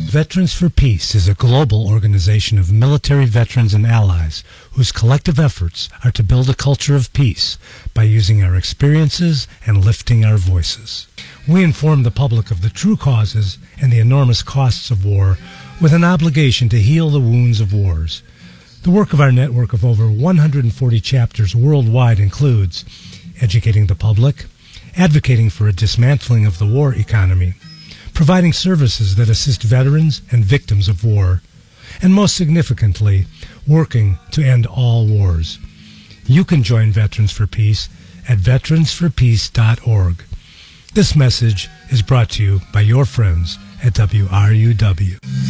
Veterans for Peace is a global organization of military veterans and allies whose collective efforts are to build a culture of peace by using our experiences and lifting our voices. We inform the public of the true causes and the enormous costs of war with an obligation to heal the wounds of wars. The work of our network of over 140 chapters worldwide includes educating the public, advocating for a dismantling of the war economy, providing services that assist veterans and victims of war, and most significantly, working to end all wars. You can join Veterans for Peace at veteransforpeace.org. This message is brought to you by your friends at WRUW.